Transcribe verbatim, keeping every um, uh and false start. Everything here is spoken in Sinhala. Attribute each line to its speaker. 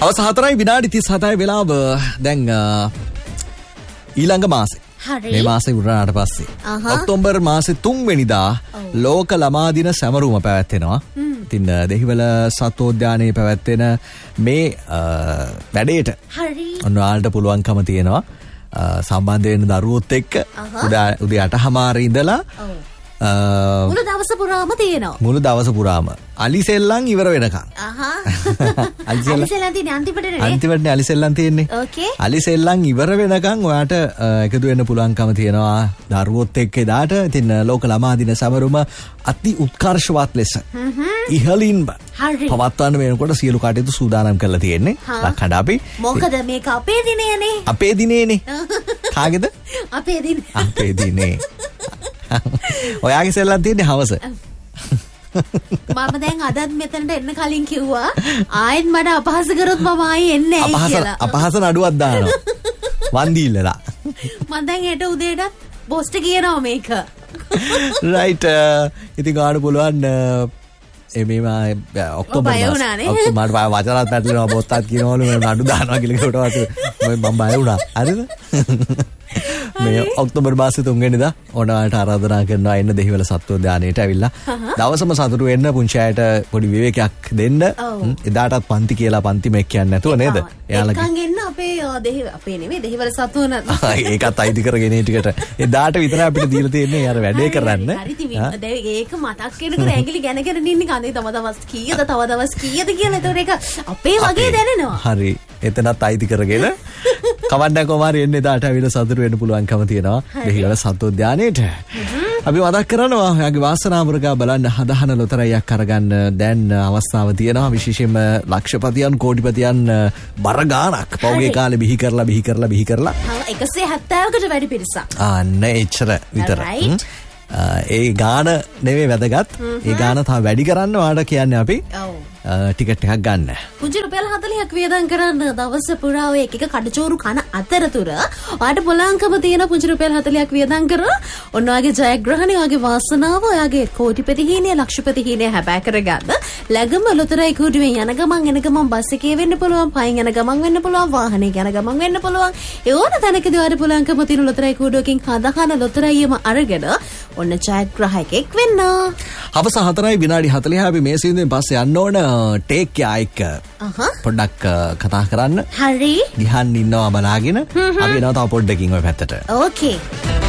Speaker 1: අවස හතරයි විනාඩි තිස් හතයි වෙලාව. දැන් ඊළඟ මාසේ මේ මාසේ උරාට පස්සේ ඔක්තෝබර් මාසේ තුන් වෙනිදා ලෝක ළමා දින සැමරුම පැවැත්වෙනවා. ඉතින් දෙහිවල සත්වෝද්‍යානයේ පැවැත්වෙන මේ වැඩේට ඔයාලට පුළුවන්කම තියෙනවා සම්බන්ධ වෙන දරුවොත් එක්ක උදේ අට හමාරේ ඉඳලා
Speaker 2: මුළු දවස පුරාම තියෙනවා.
Speaker 1: මුළු දවස පුරාම අලිසෙල්ලන් ඉවර වෙනකන්.
Speaker 2: අලිසෙල්ලන් තියෙන්නේ අන්තිමට නේ.
Speaker 1: අන්තිමටනේ අලිසෙල්ලන් තියෙන්නේ.
Speaker 2: ඕකේ.
Speaker 1: අලිසෙල්ලන් ඉවර වෙනකන් ඔයාට එකතු වෙන්න පුළුවන්කම තියෙනවා දරුවොත් එක්ක එදාට. ඉතින් ලෝක ළමා දින සමරුම අති උත්කර්ෂවත් ලෙස ඉහළින්ම පවත්වන්න වෙනකොට සියලු කටයුතු සූදානම් කරලා තියෙන්නේ. ලක්කඩ අපි.
Speaker 2: මොකද මේක අපේ දිනේනේ.
Speaker 1: අපේ දිනේනේ. කාගේද?
Speaker 2: අපේ දිනේ.
Speaker 1: අපේ දිනේ. ඔයාගේ සෙල්ලම් තියෙන්නේ හවස.
Speaker 2: මම දැන් අදත් මෙතනට එන්න කලින් කිව්වා ආයෙත් මට අපහාස කරොත් මම ආයෙ එන්නේ නැහැ කියලා.
Speaker 1: අපහාස නඩුවක් දානවා. වන්දිල්ලලා.
Speaker 2: මම දැන් හෙට උදේටත් බොස්ට කියනවා මේක.
Speaker 1: රයිට්. ඉතින් ගාන පුළුවන් එමෙම ඔක්තෝබර් මාසේ ඔක්තෝබර් මාසේ වචනත් පැටලෙනවා බොත්තත් කියනවලු මම නඩු දානවා කියලා කොට මම බය වුණා. හරිද? මේ ඔක්තෝබර් මාසේ තුන් වෙනිදා ඔයාලට ආරාධනා කරනවා එන්න දෙහිවල සත්වෝද්‍යානයට ඇවිල්ලා දවසම සතුටු වෙන්න පුංචි අයට පොඩි විවේකයක් දෙන්න. එදාටත් පන්ති කියලා පන්ති මේක කියන්නේ නැතුව නේද?
Speaker 2: එයාලගේ එකන් එන්න අපේ දෙහිවල අපේ නෙමෙයි දෙහිවල සත්වෝන
Speaker 1: ඒකත් අයිති කරගෙන ඒ ටිකට එදාට විතරයි අපිට දීලා තියෙන්නේ අර වැඩේ කරන්න.
Speaker 2: හරි ඒක මතක් වෙනකොට ඇඟිලි ගැනගෙන ඉන්නේ කන්නේ තම දවස් කීයද තව දවස් කීයද කියලා. ඒතකොට ඒක අපේ වගේ දැනෙනවා.
Speaker 1: හරි. එතනත් අයිති කරගෙන කවන්න කොමාරි එන්නේ එදාට ඇවිල්ලා සතුටු වෙන්න පුළුවන්කම තියෙනවා දෙහිවල සත්වෝද්‍යානයට. අපි මතක් කරනවා ඔයාගේ වාසනාවරගා බලන්න හදහන ලොතරැයියක් අරගන්න දැන් අවස්ථාව තියෙනවා. විශේෂයෙන්ම ලක්ෂපතියන් කෝටිපතියන් බර ගාණක් පෞගේ කාලේ බිහි කරලා බිහි කරලා බිහි කරලා
Speaker 2: එකසිය හැත්තෑවකට වැඩි පිරිසක්.
Speaker 1: අන්න එච්චර විතර. ඒ ගාන නෙවෙයි වැදගත්. ඒ ගාන තව වැඩි කරන්න ඔයාලට කියන්නේ අපි ටිකට් එකක් ගන්න.
Speaker 2: පුංචි රුපියල් හතළිහක් වියදම් කරන්න දවස පුරා ඔය එක එක කඩචෝරු කන අතරතුර ඔයාලට පුළුවන්කම තියෙන පුංචි රුපියල් හතළිහක් වියදම් කරලා ඔන්න ඔයාගේ ජයග්‍රහණය ඔයාගේ වාසනාව ඔයාගේ කෝටිපති හීනය ලක්ෂපති හීනය හැබෑ කරගන්න. ළඟම ලොතරැයි කූඩුවෙන් යන ගමන් එන ගමන් බස් එකේ වෙන්න පුළුවන්, පයින් යන ගමන් වෙන්න පුළුවන්, වාහනේ යන ගමන් වෙන්න පුළුවන්. ඒ ඕන තැනකදී ඔයාලට පුළුවන්කම තියෙන ලොතරැයි කූඩුවකින් හදහන ලොතරැයියම අරගෙන ඔන්න ජයග්‍රාහකෙක් වෙන්න.
Speaker 1: හවස හතරයි විනාඩි හතළිහ අපි මේ සින්දුවෙන් පස්සේ යන්න ඕන ටේක් යා එක්ක පොඩ්ඩක් කතා කරන්න.
Speaker 2: හරි.
Speaker 1: ගිහන් ඉන්නවා බලාගෙන අපි එනවා තව පොඩ්ඩකින් ඔය පැත්තට.
Speaker 2: ඕකේ.